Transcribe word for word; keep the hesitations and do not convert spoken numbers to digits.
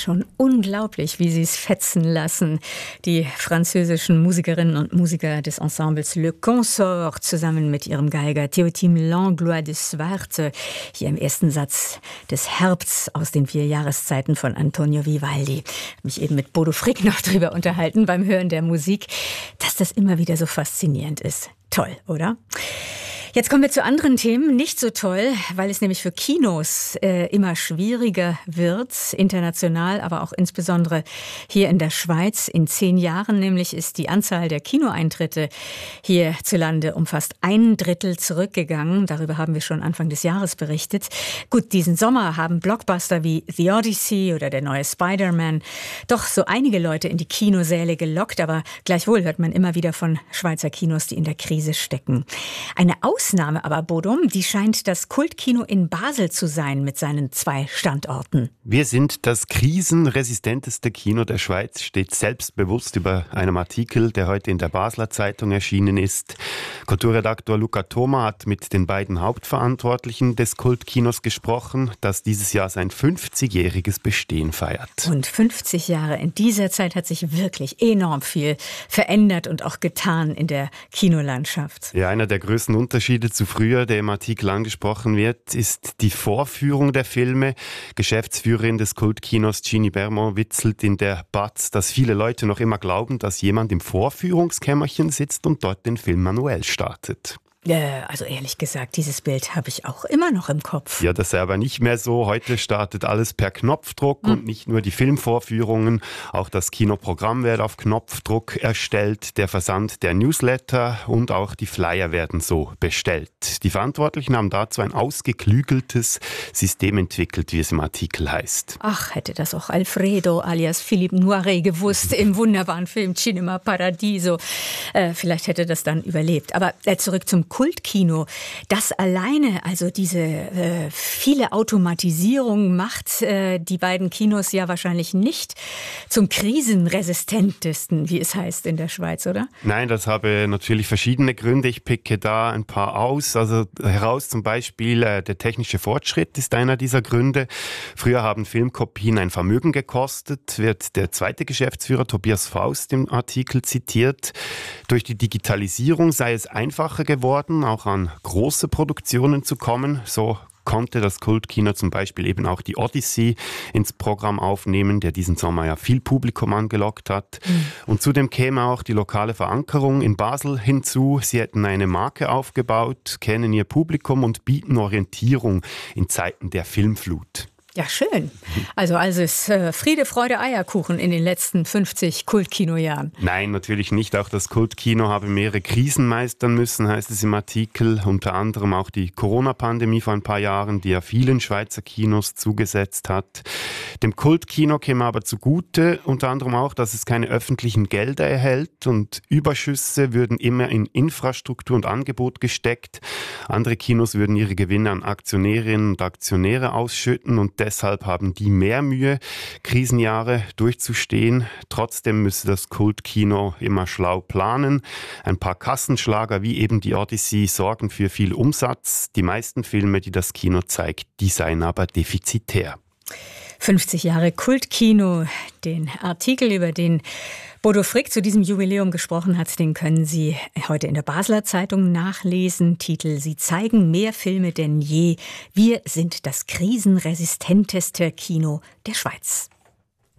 Schon unglaublich, wie sie es fetzen lassen. Die französischen Musikerinnen und Musiker des Ensembles Le Consort zusammen mit ihrem Geiger Théotime Langlois de Swarte. Hier im ersten Satz des Herbsts aus den vier Jahreszeiten von Antonio Vivaldi. Ich habe mich eben mit Bodo Frick noch drüber unterhalten beim Hören der Musik, dass das immer wieder so faszinierend ist. Toll, oder? Jetzt kommen wir zu anderen Themen. Nicht so toll, weil es nämlich für Kinos äh, immer schwieriger wird, international, aber auch insbesondere hier in der Schweiz. In zehn Jahren nämlich ist die Anzahl der Kinoeintritte hierzulande um fast ein Drittel zurückgegangen. Darüber haben wir schon Anfang des Jahres berichtet. Gut, diesen Sommer haben Blockbuster wie The Odyssey oder der neue Spider-Man doch so einige Leute in die Kinosäle gelockt, aber gleichwohl hört man immer wieder von Schweizer Kinos, die in der Krise stecken. Eine Ausnahme aber, Bodum, die scheint das Kultkino in Basel zu sein mit seinen zwei Standorten. Wir sind das krisenresistenteste Kino der Schweiz, steht selbstbewusst über einem Artikel, der heute in der Basler Zeitung erschienen ist. Kulturredaktor Luca Thoma hat mit den beiden Hauptverantwortlichen des Kultkinos gesprochen, das dieses Jahr sein fünfzigjähriges Bestehen feiert. Und fünfzig Jahre, in dieser Zeit hat sich wirklich enorm viel verändert und auch getan in der Kinolandschaft. Ja, einer der größten Unterschiede zu früher, der im Artikel angesprochen wird, ist die Vorführung der Filme. Geschäftsführerin des Kultkinos Ginny Bermond witzelt in der B A Z, dass viele Leute noch immer glauben, dass jemand im Vorführungskämmerchen sitzt und dort den Film manuell startet. Also ehrlich gesagt, dieses Bild habe ich auch immer noch im Kopf. Ja, das sei aber nicht mehr so. Heute startet alles per Knopfdruck mhm. und nicht nur die Filmvorführungen. Auch das Kinoprogramm wird auf Knopfdruck erstellt, der Versand der Newsletter und auch die Flyer werden so bestellt. Die Verantwortlichen haben dazu ein ausgeklügeltes System entwickelt, wie es im Artikel heißt. Ach, hätte das auch Alfredo alias Philippe Noiret gewusst im wunderbaren Film Cinema Paradiso. Äh, vielleicht hätte das dann überlebt. Aber äh, zurück zum Kultkino. Das alleine, also diese äh, viele Automatisierung macht äh, die beiden Kinos ja wahrscheinlich nicht zum krisenresistentesten, wie es heißt in der Schweiz, oder? Nein, das habe natürlich verschiedene Gründe. Ich picke da ein paar aus. Also heraus zum Beispiel äh, der technische Fortschritt ist einer dieser Gründe. Früher haben Filmkopien ein Vermögen gekostet, wird der zweite Geschäftsführer Tobias Faust im Artikel zitiert. Durch die Digitalisierung sei es einfacher geworden, auch an große Produktionen zu kommen. So konnte das Kultkino zum Beispiel eben auch die Odyssey ins Programm aufnehmen, der diesen Sommer ja viel Publikum angelockt hat. Mhm. Und zudem käme auch die lokale Verankerung in Basel hinzu. Sie hätten eine Marke aufgebaut, kennen ihr Publikum und bieten Orientierung in Zeiten der Filmflut. Ja, schön. Also, also ist äh, Friede, Freude, Eierkuchen in den letzten fünfzig Kultkinojahren. Nein, natürlich nicht. Auch das Kultkino habe mehrere Krisen meistern müssen, heißt es im Artikel. Unter anderem auch die Corona-Pandemie vor ein paar Jahren, die ja vielen Schweizer Kinos zugesetzt hat. Dem Kultkino käme aber zugute, unter anderem auch, dass es keine öffentlichen Gelder erhält und Überschüsse würden immer in Infrastruktur und Angebot gesteckt. Andere Kinos würden ihre Gewinne an Aktionärinnen und Aktionäre ausschütten und deshalb haben die mehr Mühe, Krisenjahre durchzustehen. Trotzdem müsse das Kultkino immer schlau planen. Ein paar Kassenschlager wie eben die Odyssey sorgen für viel Umsatz. Die meisten Filme, die das Kino zeigt, die seien aber defizitär. fünfzig Jahre Kultkino. Den Artikel, über den Bodo Frick zu diesem Jubiläum gesprochen hat, den können Sie heute in der Basler Zeitung nachlesen. Titel: Sie zeigen mehr Filme denn je. Wir sind das krisenresistenteste Kino der Schweiz.